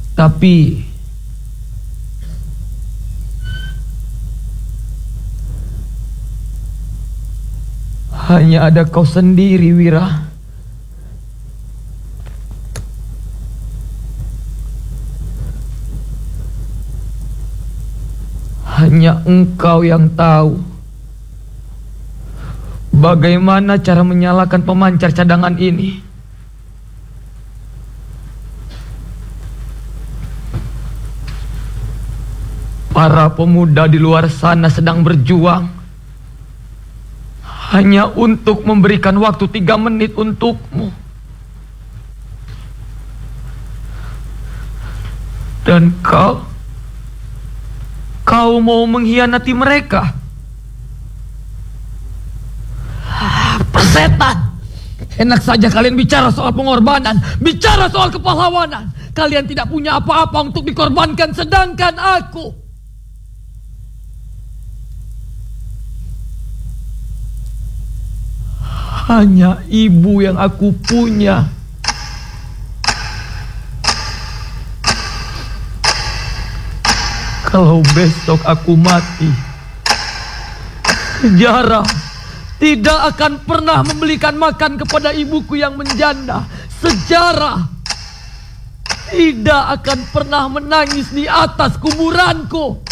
Tapi hanya ada kau sendiri, Wira. Hanya engkau yang tahu bagaimana cara menyalakan pemancar cadangan ini. Para pemuda di luar sana sedang berjuang hanya untuk memberikan waktu 3 menit untukmu. Dan kau mau mengkhianati mereka. Persetan! Enak saja kalian bicara soal pengorbanan, bicara soal kepahlawanan. Kalian tidak punya apa-apa untuk dikorbankan, sedangkan aku hanya ibu yang aku punya. Kalau besok aku mati, sejarah tidak akan pernah membelikan makan kepada ibuku yang menjanda. Sejarah tidak akan pernah menangis di atas kuburanku.